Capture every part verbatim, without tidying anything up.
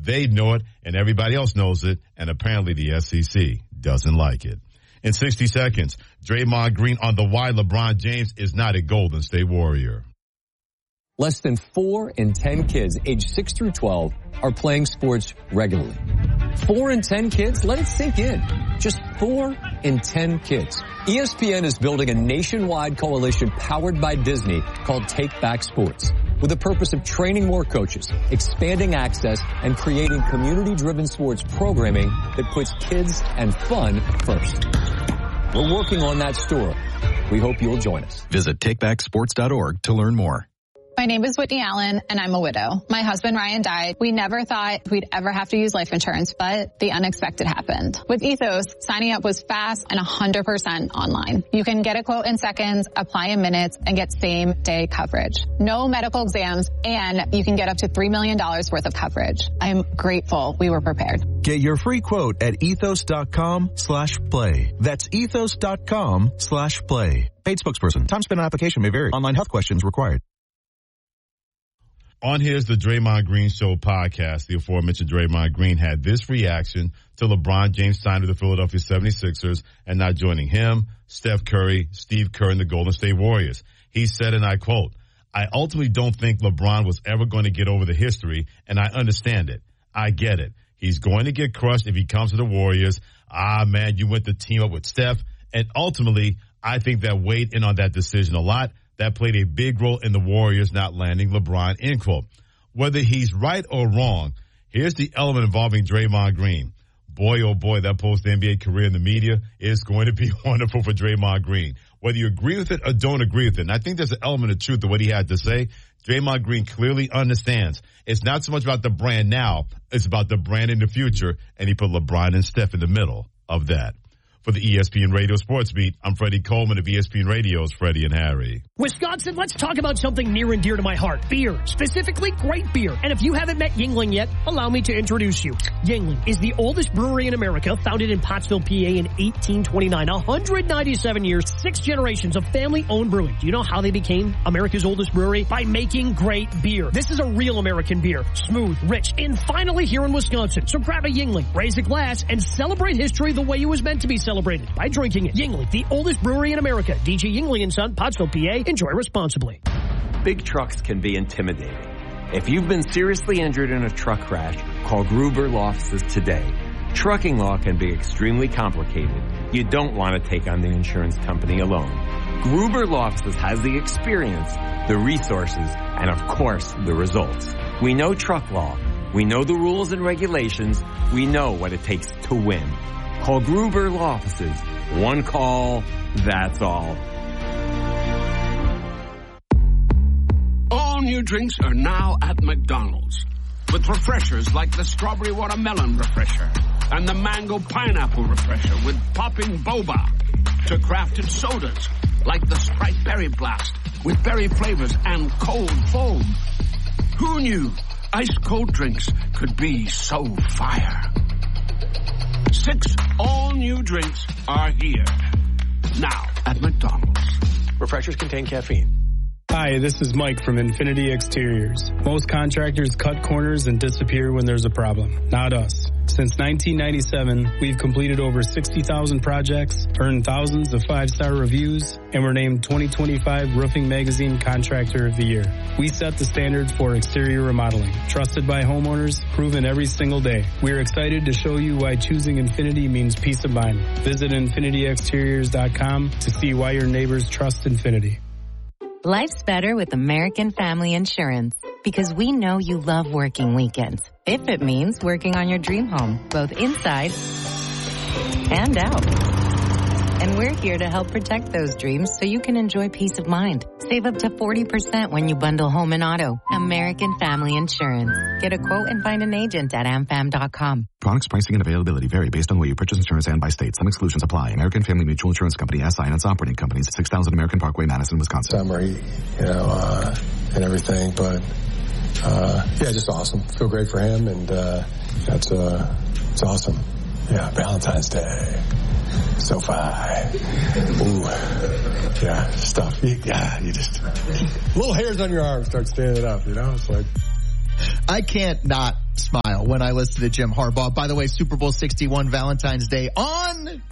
They know it, and everybody else knows it, and apparently the S E C doesn't like it. In sixty seconds, Draymond Green on the why LeBron James is not a Golden State Warrior. Less than four in ten kids aged six through twelve are playing sports regularly. Four in ten kids? Let it sink in. Just four in ten kids. E S P N is building a nationwide coalition powered by Disney called Take Back Sports, with the purpose of training more coaches, expanding access, and creating community-driven sports programming that puts kids and fun first. We're working on that story. We hope you'll join us. Visit take back sports dot org to learn more. My name is Whitney Allen, and I'm a widow. My husband, Ryan, died. We never thought we'd ever have to use life insurance, but the unexpected happened. With Ethos, signing up was fast and one hundred percent online. You can get a quote in seconds, apply in minutes, and get same-day coverage. No medical exams, and you can get up to three million dollars worth of coverage. I'm grateful we were prepared. Get your free quote at ethos.com slash play. That's ethos.com slash play. Paid spokesperson. Time spent on application may vary. Online health questions required. On Here's the Draymond Green Show podcast, the aforementioned Draymond Green had this reaction to LeBron James signing with the Philadelphia seventy-sixers and not joining him, Steph Curry, Steve Kerr, and the Golden State Warriors. He said, and I quote, "I ultimately don't think LeBron was ever going to get over the history, and I understand it. I get it. He's going to get crushed if he comes to the Warriors. Ah, man, you went to team up with Steph. And ultimately, I think that weighed in on that decision a lot. That played a big role in the Warriors not landing LeBron," end quote. Whether he's right or wrong, here's the element involving Draymond Green. Boy, oh boy, that post-N B A career in the media is going to be wonderful for Draymond Green. Whether you agree with it or don't agree with it, and I think there's an element of truth to what he had to say, Draymond Green clearly understands it's not so much about the brand now, it's about the brand in the future, and he put LeBron and Steph in the middle of that. For the E S P N Radio Sports Beat, I'm Freddie Coleman of E S P N Radio's Freddie and Harry. Wisconsin, let's talk about something near and dear to my heart. Beer. Specifically, great beer. And if you haven't met Yuengling yet, allow me to introduce you. Yuengling is the oldest brewery in America, founded in Pottsville, P A in eighteen twenty-nine. one hundred ninety-seven years, six generations of family-owned brewing. Do you know how they became America's oldest brewery? By making great beer. This is a real American beer. Smooth, rich, and finally here in Wisconsin. So grab a Yuengling, raise a glass, and celebrate history the way it was meant to be celebrated. Celebrated by drinking it. Yuengling, the oldest brewery in America. D G Yuengling and Son, Pottsville, P A. Enjoy responsibly. Big trucks can be intimidating. If you've been seriously injured in a truck crash, call Gruber Law Offices today. Trucking law can be extremely complicated. You don't want to take on the insurance company alone. Gruber Law Offices has the experience, the resources, and of course, the results. We know truck law. We know the rules and regulations. We know what it takes to win. Call Gruber Law Offices. One call, that's all. All new drinks are now at McDonald's. With refreshers like the Strawberry Watermelon Refresher and the Mango Pineapple Refresher with popping boba. To crafted sodas like the Sprite Berry Blast with berry flavors and cold foam. Who knew ice-cold drinks could be so fire? Six all-new drinks are here. Now at McDonald's. Refreshers contain caffeine. Hi, this is Mike from Infinity Exteriors. Most contractors cut corners and disappear when there's a problem. Not us. Since nineteen ninety-seven, we've completed over sixty thousand projects, earned thousands of five-star reviews, and were named twenty twenty-five Roofing Magazine Contractor of the Year. We set the standard for exterior remodeling. Trusted by homeowners, proven every single day. We're excited to show you why choosing Infinity means peace of mind. Visit infinity exteriors dot com to see why your neighbors trust Infinity. Life's better with American Family Insurance because we know you love working weekends. If it means working on your dream home, both inside and out. And we're here to help protect those dreams so you can enjoy peace of mind. Save up to forty percent when you bundle home and auto. American Family Insurance. Get a quote and find an agent at am fam dot com. Products, pricing, and availability vary based on where you purchase insurance and by state. Some exclusions apply. American Family Mutual Insurance Company, S I and its operating companies, six thousand American Parkway, Madison, Wisconsin. Summary, you know, uh, and everything, but, uh, yeah, just awesome. Feel great for him, and, uh, that's, uh, it's awesome. Yeah, Valentine's Day. SoFi. Ooh. Yeah, stuff. Yeah, you just, little hairs on your arm start standing up, you know? It's like, I can't not smile when I listen to Jim Harbaugh. By the way, Super Bowl sixty-one, Valentine's Day on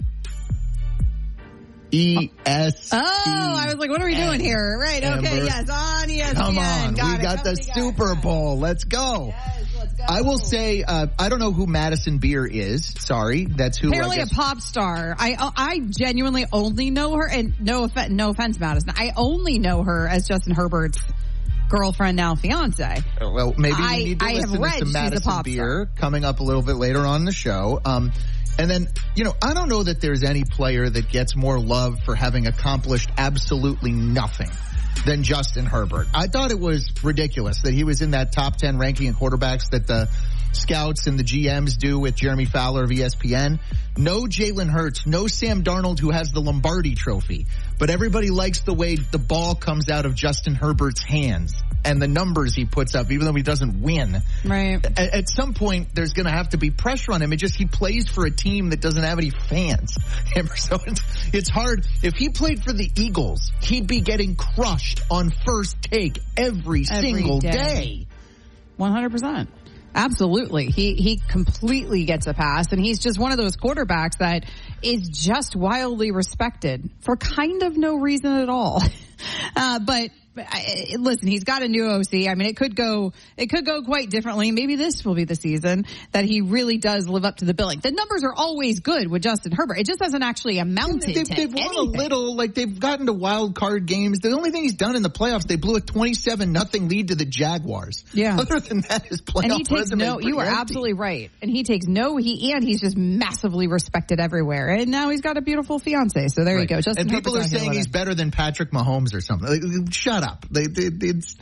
E S P N. Oh, I was like, what are we doing here? Right, okay, Amber. yes, on E S P N. Come on, got we it. got Come the together. Super Bowl. Let's go. Yes, let's go. I will say, uh, I don't know who Madison Beer is. Sorry, that's who. Apparently I a guess. pop star. I I genuinely only know her, and no offense, no offense, Madison. I only know her as Justin Herbert's girlfriend, now fiance. Well, maybe I- we need to I have listen read to some she's a Madison pop Beer coming up a little bit later on in the show. Um, and then, you know, I don't know that there's any player that gets more love for having accomplished absolutely nothing than Justin Herbert. I thought it was ridiculous that he was in that top ten ranking of quarterbacks that the scouts and the G Ms do with Jeremy Fowler of E S P N. No Jalen Hurts, no Sam Darnold, who has the Lombardi trophy. But everybody likes the way the ball comes out of Justin Herbert's hands and the numbers he puts up, even though he doesn't win. Right. At, at some point, there's going to have to be pressure on him. It just, he plays for a team that doesn't have any fans. And so it's, it's hard. If he played for the Eagles, he'd be getting crushed on First Take every, Every single day. day. one hundred percent. Absolutely. He he completely gets a pass, and he's just one of those quarterbacks that is just wildly respected for kind of no reason at all. Uh, but I, listen, he's got a new O C. I mean, it could go, it could go quite differently. Maybe this will be the season that he really does live up to the billing. The numbers are always good with Justin Herbert. It just hasn't actually amounted They've, to they've won anything. a little, like they've gotten to wild card games. The only thing he's done in the playoffs, they blew a twenty-seven nothing lead to the Jaguars. Yeah. Other than that, his playoff And he takes resume no, is you are pretty empty. absolutely right. And he takes no, he, and he's just massively respected everywhere. And now he's got a beautiful fiance. So there Right. you go. Justin and people Herbert's are out here saying with he's us. better than Patrick Mahomes or something. Like, shut up. They, they, it's,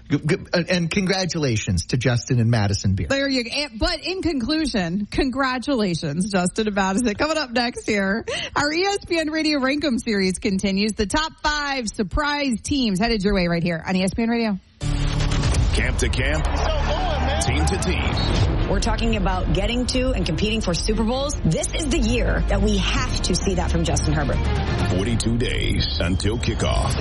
and congratulations to Justin and Madison Beer. There you go. And- But in conclusion, congratulations, Justin and Madison. Coming up next here, our E S P N Radio Rankum series continues. The top five surprise teams headed your way right here on E S P N Radio. Camp to camp, team to team. We're talking about getting to and competing for Super Bowls. This is the year that we have to see that from Justin Herbert. forty-two days until kickoff.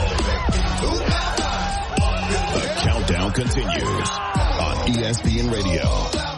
The countdown continues on E S P N Radio.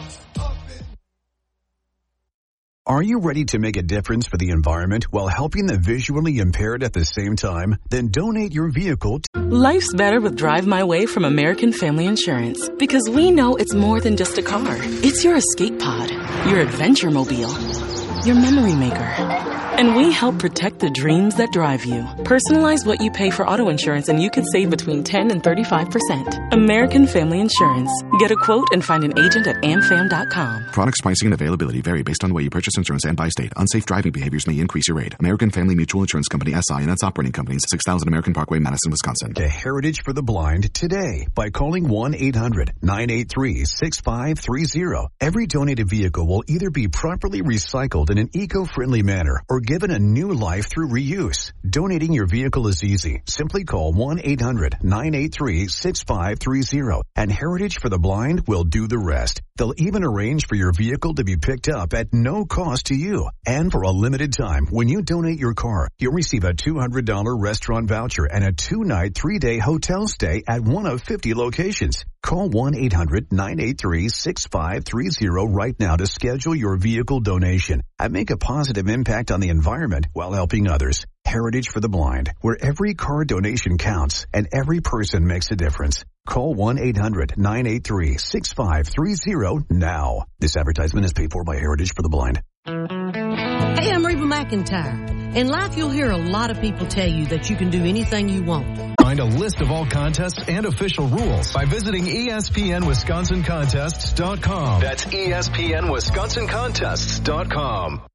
Are you ready to make a difference for the environment while helping the visually impaired at the same time? Then donate your vehicle to... Life's better with Drive My Way from American Family Insurance. Because we know it's more than just a car. It's your escape pod, your adventure mobile, your memory maker. And we help protect the dreams that drive you. Personalize what you pay for auto insurance and you could save between ten and thirty-five percent. American Family Insurance. Get a quote and find an agent at am fam dot com. Products, pricing, and availability vary based on the way you purchase insurance and by state. Unsafe driving behaviors may increase your rate. American Family Mutual Insurance Company, S I and its operating companies, six thousand American Parkway, Madison, Wisconsin. To Heritage for the Blind today by calling one eight hundred nine eight three six five three zero. Every donated vehicle will either be properly recycled in an eco-friendly manner or given a new life through reuse. Donating your vehicle is easy. Simply call one eight hundred nine eight three six five three zero and Heritage for the Blind will do the rest. They'll even arrange for your vehicle to be picked up at no cost to you. And for a limited time, when you donate your car, you'll receive a two hundred dollars restaurant voucher and a two-night, three-day hotel stay at one of fifty locations. Call one eight hundred nine eight three six five three zero right now to schedule your vehicle donation and make a positive impact on the environment while helping others. Heritage for the Blind, where every car donation counts and every person makes a difference. Call one eight hundred nine eight three six five three zero now. This advertisement is paid for by Heritage for the Blind. Hey, I'm Reba McEntire. In life, you'll hear a lot of people tell you that you can do anything you want. Find a list of all contests and official rules by visiting E S P N Wisconsin Contests dot com. That's E S P N Wisconsin Contests dot com.